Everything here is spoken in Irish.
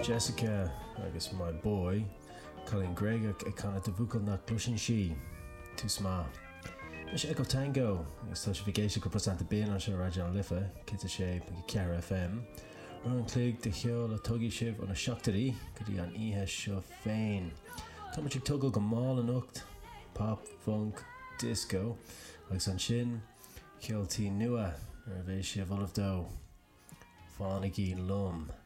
Jessica agus my boy Colin Gregach ag canna do bhucail nach gluisin si tú smá. Is Echo Tango agus tá sé vigéisi go prosanta bíon an se radio an lifa cinnta sé ag Ceara FM ar an clúig de cheol a tugaí sibh an a seachtarí go dtí an ihe seo féin. Tá mar tugad go máil an ucht, pop, funk, disco agus an sin ceoltaí nua ar a bheith sé bhuilimh dó. Fánaigh í lum.